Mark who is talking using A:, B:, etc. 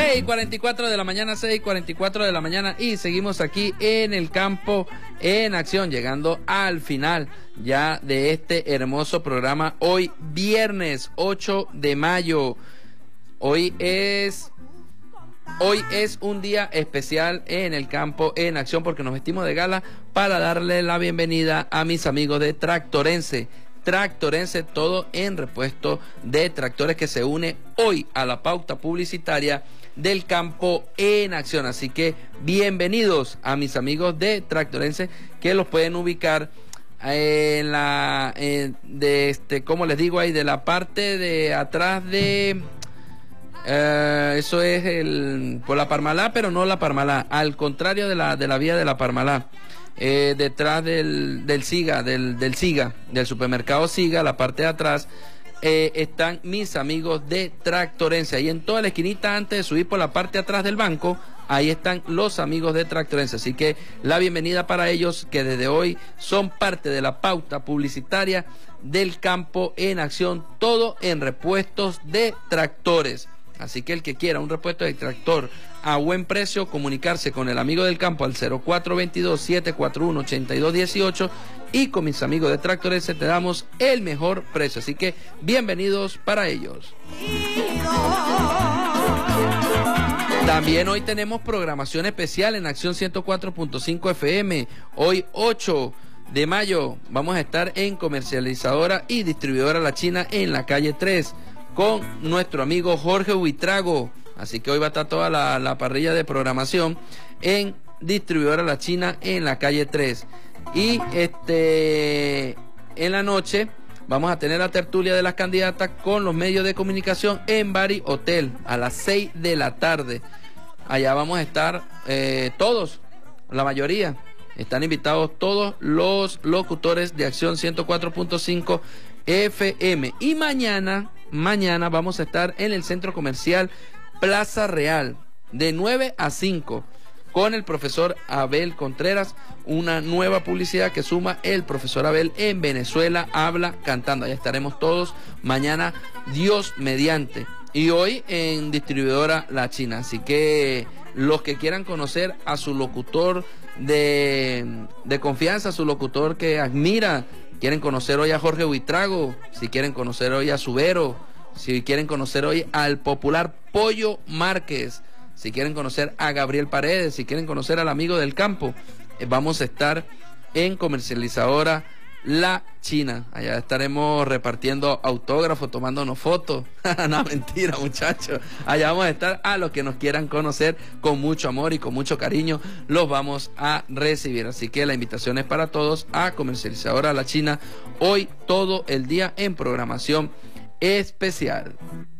A: 6:44 de la mañana, 6:44 de la mañana, y seguimos aquí en el campo en acción, llegando al final ya de este hermoso programa. Hoy viernes 8 de mayo. Hoy es un día especial en el campo en acción porque nos vestimos de gala para darle la bienvenida a mis amigos de Tractorense. Tractorense, todo en repuesto de tractores, que se une hoy a la pauta publicitaria del campo en acción. Así que bienvenidos a mis amigos de Tractorense, que los pueden ubicar en la como les digo, ahí de la parte de atrás de eso es por la Parmalá, pero no la Parmalá, al contrario de la vía de la Parmalá. Detrás del SIGA, del supermercado SIGA, la parte de atrás, están mis amigos de Tractorense. Ahí en toda la esquinita, antes de subir por la parte de atrás del banco, ahí están los amigos de Tractorense. Así que la bienvenida para ellos, que desde hoy son parte de la pauta publicitaria del campo en acción, todo en repuestos de tractores. Así que el que quiera un repuesto de tractor a buen precio, comunicarse con el amigo del campo al 0422-741-8218, y con mis amigos de Tractores te damos el mejor precio. Así que bienvenidos para ellos. También hoy tenemos programación especial en Acción 104.5 FM. Hoy 8 de mayo vamos a estar en Comercializadora y Distribuidora La China en la calle 3. Con nuestro amigo Jorge Huitrago. Así que hoy va a estar toda la parrilla de programación en Distribuidora La China en la calle 3. Y en la noche vamos a tener la tertulia de las candidatas con los medios de comunicación en Bari Hotel a las 6 de la tarde. Allá vamos a estar todos, la mayoría. Están invitados todos los locutores de Acción 104.5 FM. Y mañana vamos a estar en el Centro Comercial Plaza Real de 9 a 5 con el profesor Abel Contreras, una nueva publicidad que suma el profesor Abel en Venezuela habla cantando. Allá estaremos todos mañana, Dios mediante. Y hoy en Distribuidora La China. Así que los que quieran conocer a su locutor de confianza, a su locutor que admira, quieren conocer hoy a Jorge Huitrago, si quieren conocer hoy a Subero, si quieren conocer hoy al popular Pollo Márquez, si quieren conocer a Gabriel Paredes, si quieren conocer al amigo del campo, vamos a estar en Comercializadora La China. Allá estaremos repartiendo autógrafos, tomándonos fotos. No, mentira, muchachos. Allá vamos a estar. A los que nos quieran conocer, con mucho amor y con mucho cariño, los vamos a recibir. Así que la invitación es para todos a Comercializadora La China hoy todo el día en programación especial.